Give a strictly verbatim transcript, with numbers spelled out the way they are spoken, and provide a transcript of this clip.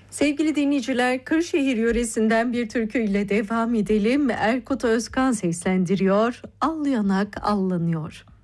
Sevgili dinleyiciler, Kırşehir yöresinden bir türküyle devam edelim. Erkut Özkan seslendiriyor. Al yanak allanıyor.